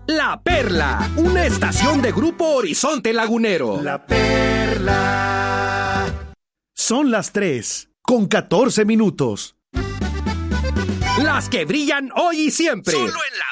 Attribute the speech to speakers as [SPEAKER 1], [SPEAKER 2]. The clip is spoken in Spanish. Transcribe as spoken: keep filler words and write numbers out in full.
[SPEAKER 1] La Perla, una estación de Grupo Horizonte Lagunero.
[SPEAKER 2] La Perla. Son las tres, con catorce minutos.
[SPEAKER 1] Las que brillan hoy y siempre.
[SPEAKER 3] Solo en la